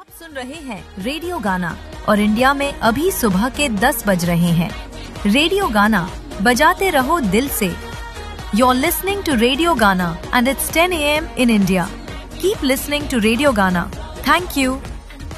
आप सुन रहे हैं रेडियो गाना और इंडिया में अभी सुबह के 10 बज रहे हैं। रेडियो गाना बजाते रहो दिल से। You're listening to Radio Gana and it's 10 a.m. in India. Keep listening to Radio Gana. Thank you.